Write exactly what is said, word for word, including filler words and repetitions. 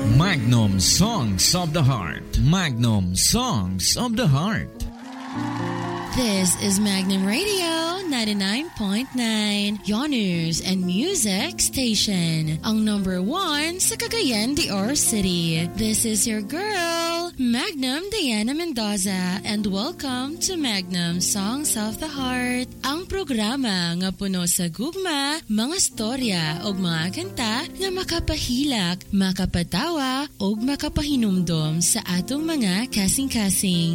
Magnum Songs of the Heart. Magnum Songs of the Heart. This is Magnum Radio ninety-nine point nine, your news and music station. Ang number one sa Cagayan de Oro City. This is your girl, Magnum Diana Mendoza, and welcome to Magnum Songs of the Heart. Ang programa nga puno sa gugma, mga storya o mga kanta nga makapahilak, makapatawa o makapahinumdom sa atong mga kasing-kasing.